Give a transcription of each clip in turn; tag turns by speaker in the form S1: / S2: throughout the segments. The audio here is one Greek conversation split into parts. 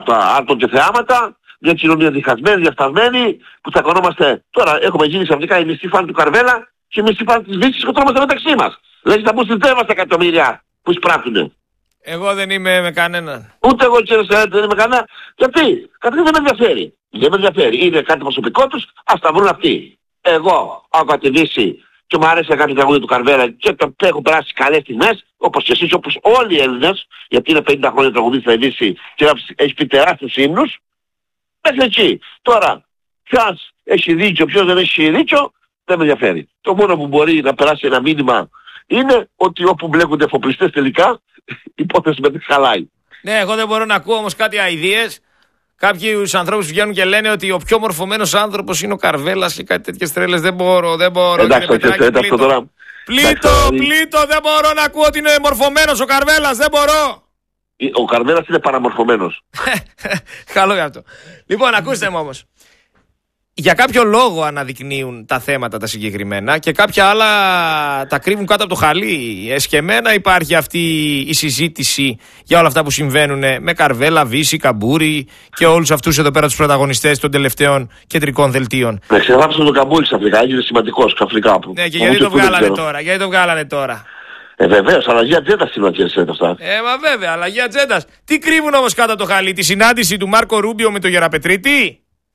S1: άρτων και θεάματα, μια κοινωνία διχασμένη, διαστασμένη, που τσακωνόμαστε. Τώρα έχουμε γίνει ξαφνικά οι μισοί φαν του Καρβέλα και οι μισοί φαν της Δύσης, σκοτώνομαστε μεταξύ μας. Δηλαδή θα μπουν στις δεύας εκατομμύρια που εισπράττουνε.
S2: Εγώ δεν είμαι με κανέναν.
S1: Ούτε εγώ κύριε Σερέτη δεν είμαι με κανένα. Γιατί? Καταρχήν δεν με ενδιαφέρει. Δεν με ενδιαφέρει. Είναι κάτι προσωπικό τους, ας τα βρουν αυτοί. Εγώ άκουγα τη Δύση και μου αρέσει κάποιο τραγούδι του Καρβέλα και το έχω περάσει καλές στιγμές, όπως και εσείς, όπως όλοι οι Έλληνες, γιατί είναι 50 χρόνια τραγουδί στη Δύση και έχει πει τεράστιους ύμνους. Μέχρι εκεί. Τώρα, ποιος έχει δίκιο, ποιος δεν έχει δίκιο, δεν με ενδιαφέρει. Το μόνο που μπορεί να περάσει ένα μήνυμα είναι ότι όπου μπλέκονται εφοπλιστές τελικά, η υπόθεση με χαλάει.
S2: Ναι, εγώ δεν μπορώ να ακούω όμως κάτι αηδίες. Κάποιους ανθρώπους βγαίνουν και λένε ότι ο πιο μορφωμένος άνθρωπος είναι ο Καρβέλας και κάτι τέτοιες τρέλες. Δεν μπορώ.
S1: Εντάξει, αυτό τώρα.
S2: Πλήτω, δεν μπορώ να ακούω ότι είναι μορφωμένος ο Καρβέλας, δεν μπορώ.
S1: Ο Καρβέλας είναι παραμορφωμένος.
S2: Καλό για αυτό. Λοιπόν, ακούστε μου όμως. Για κάποιο λόγο αναδεικνύουν τα θέματα τα συγκεκριμένα και κάποια άλλα τα κρύβουν κάτω από το χαλί. Εσκεμμένα υπάρχει αυτή η συζήτηση για όλα αυτά που συμβαίνουν με Καρβέλα, Βύση, Καμπούρη και όλους αυτούς εδώ πέρα τους πρωταγωνιστές των τελευταίων κεντρικών δελτίων.
S1: Ναι, ξεγράψαν τον Καμπούρη ξαφνικά, έγινε σημαντικός ξαφνικά.
S2: Ναι, και γιατί το βγάλανε τώρα,
S1: Βεβαίως, αλλαγή ατζέντα στην ατζέντα αυτά.
S2: Μα βέβαια, αλλαγή ατζέντα. Τι κρύβουν όμως κάτω από το χαλί, τη συνάντηση του Μάρκο Ρούμπιο με τον Γεραπετρίτη.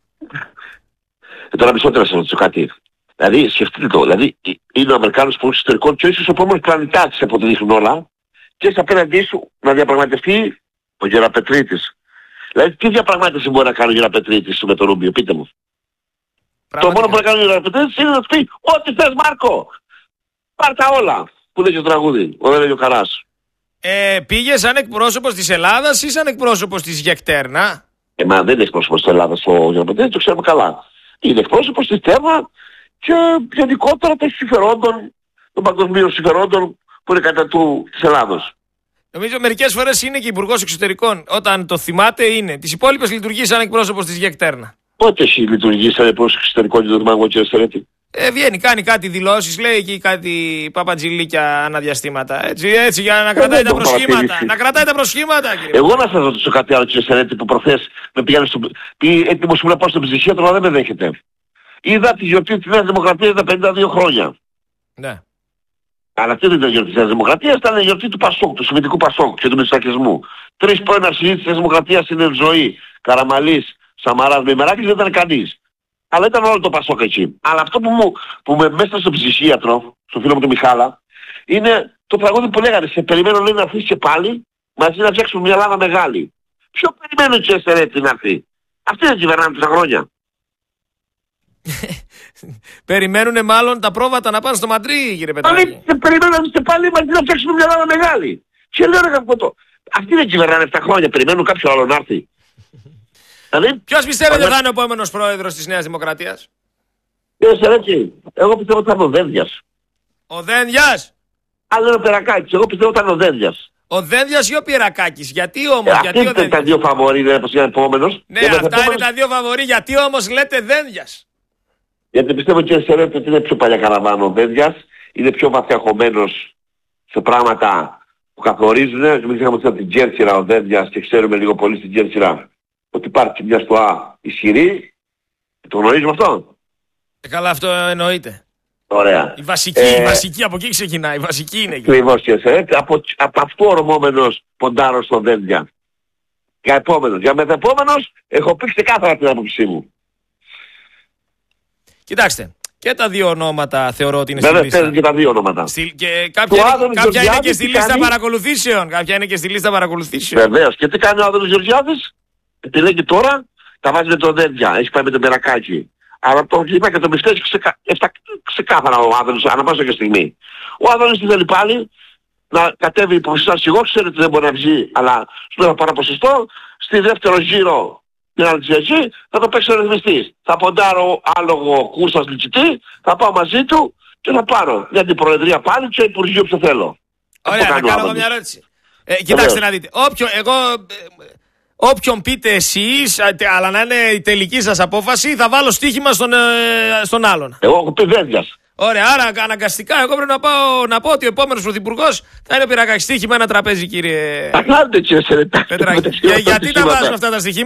S1: Τώρα μισό να σας ρωτήσω κάτι. Δηλαδή, σκεφτείτε το. Δηλαδή, είναι ο Αμερικάνος Υπουργός Εξωτερικών και ίσως ο επόμενος πλανητάρχης από ό,τι δείχνουν όλα, και έχει απέναντί σου να διαπραγματευτεί ο Γεραπετρίτης. Δηλαδή, τι διαπραγμάτευση μπορεί να κάνει ο Γεραπετρίτης με τον Ρούμπιο, πείτε μου. Το μόνο που μπορεί να κάνει ο Γεραπετρίτης είναι να του πει: ό,τι θες, Μάρκο! Πάρ' τα όλα! Που λέει το τραγούδι, ο Δέλεγιο Καράς.
S2: Πήγε σαν εκπρόσωπος της Ελλάδας ή σαν εκπρόσωπος της Γεκτέρνα?
S1: Μα δεν είναι εκπρόσωπος της Ελλάδας ο Γεραπετρίτης, το ξέρουμε καλά. Είναι εκπρόσωπος της ΤΕΒΑ και γενικότερα των συμφερόντων, των παγκοσμίων συμφερόντων που είναι κατά της Ελλάδος.
S2: Νομίζω μερικές φορές είναι και υπουργός εξωτερικών. Όταν το θυμάται είναι. Τις υπόλοιπες λειτουργεί σαν εκπρόσωπος της Γεκτέρνα.
S1: Πότε έχει λειτουργήσει σαν εκπρόσωπος εξωτερικών και το θυμάμαι εγώ κύριε Στερέτη?
S2: Βγαίνει, κάνει κάτι δηλώσεις, λέει εκεί κάτι παπατζηλίκια αναδιαστήματα. Έτσι για να κρατάει τα προσχήματα. Να κρατάει τα προσχήματα, κύριε.
S1: Εγώ να σας ρωτήσω κάτι άλλο, κύριε Στερέτη, που προχθές με πήγανε έτοιμος ήμουν να πάω στον ψυχίατρο, αλλά δεν με δέχεται. Είδα τη γιορτή της Νέας Δημοκρατίας τα 52 χρόνια.
S2: Ναι.
S1: Αλλά αυτή δεν ήταν η γιορτή της Νέας Δημοκρατίας, ήταν η γιορτή του Πασόκ, του Σοβιετικού Πασόκ και του Μητσοτακισμού. 3 πρώην αρχηγοί της Νέας Δημοκρατίας είναι ζωή. Καραμαλής, Σαμαράς, Μημεράκης, δεν ήταν κανείς. Αλλά ήταν όλο το Πασόκ εκεί. Αλλά αυτό που με μέσα στο ψυχίατρο, στο φίλο μου του Μιχάλα, είναι το τραγούδι που λέγανε: σε περιμένω, λέει, να έρθεις και πάλι μαζί να φτιάξουμε μια Ελλάδα μεγάλη. Ποιο περιμένω, κύριε Στερέτη, να έρθει? Αυτοί δεν κυβερνάνε τόσα χρόνια.
S2: Περιμένουνε μάλλον τα πρόβατα να πάνε στο Μαντρί, κύριε Πετράκη.
S1: Περιμένουν να είστε πάλι μαζί να φτιάξουμε μια Ελλάδα μεγάλη. Και λέω, ρε καποτό, αυτοί δεν κυβερνάνε 7 χρόνια, περιμένουν κάποιο άλλο να έρθει. Δηλαδή,
S2: ποιος πιστεύετε θα είναι ο επόμενος πρόεδρος της Νέας Δημοκρατίας?
S1: Κύριε Στερέτη, εγώ πιστεύω ότι θα είναι ο Δένδιας.
S2: Ο Δένδιας?
S1: Άλλο είναι ο Περακάκης, εγώ πιστεύω ότι θα είναι ο Δένδιας.
S2: Ο Δένδιας ή ο Πυρακάκης? Γιατί όμως?
S1: Αυτοί είναι τα δύο φαβορί, δεν είναι επόμενος.
S2: Ναι, αυτά είναι τα δύο φαβορί. Γιατί όμως λέτε Δένδιας?
S1: Γιατί πιστεύω, κύριε Στερέτη, ότι είναι πιο παλιά καραβάνο ο Δένδιας, είναι πιο βαθιά χωμένος σε πράγματα που καθορίζουν. Μην ξεχνάμε ότι ήταν την Κέρκυρα ο Δένδιας και ξέρουμε λίγο πολύ στην Κέρκυρα ότι υπάρχει μια στοά ισχυρή. Το γνωρίζουμε αυτό?
S2: Καλά, αυτό εννοείται.
S1: Ωραία.
S2: Η βασική από εκεί ξεκινάει. Η βασική είναι εκεί.
S1: Ακριβώς, κύριε Στερέτη. Από αυτό ορμόμενος ποντάρω στον Δένδια. Για επόμενος. Για μεθεπόμενος έχω πει ξεκάθαρα την άποψή μου.
S2: Κοιτάξτε, και τα δύο ονόματα θεωρώ ότι είναι
S1: στη
S2: λίστα.
S1: Βέβαια, και τα δύο ονόματα.
S2: Και κάποια είναι και στη λίστα παρακολουθήσεων. Κάποια είναι και στη λίστα παρακολουθήσεων.
S1: Βεβαίως. Και τι κάνει ο Άδωνης Γεωργιάδης? Επιλέγει τώρα, τα βάζει με τον Δένδια. Έχει πάει με τον Περακάκη. Αλλά το κλίμα και το μυστέριο ξεκάθαρα ο Άδωνης, ανά πάσα στιγμή. Ο Άδωνης τι θέλει πάλι? Να κατέβει υποψηφιός αρχηγός, ξέρετε ότι δεν μπορεί να βγει, αλλά στο ένα παραποσοστό, στη δεύτερο γύρο την Αλτζιαζή θα το παίξει ο ρυθμιστής. Θα ποντάρω άλογο Κούρσας Λιτσιτή, θα πάω μαζί του και θα πάρω για την προεδρία πάλι και υπουργείο που θέλω.
S2: Ωραία, να κάνω μια ερώτηση. Κοιτάξτε να δείτε. Όποιον πείτε εσείς, αλλά να είναι η τελική σας απόφαση, θα βάλω στοίχημα στον άλλον.
S1: Εγώ έχω πει Δένδιας.
S2: Ωραία, άρα αναγκαστικά εγώ πρέπει να πω ότι ο επόμενος πρωθυπουργός θα είναι ο Πυρακάκης. Στοίχημα ένα τραπέζι, κύριε
S1: Παγάρτε, κύριε Σερετάκη.
S2: Πετράκη. Γιατί τα βάζουμε αυτά τα στοιχεία?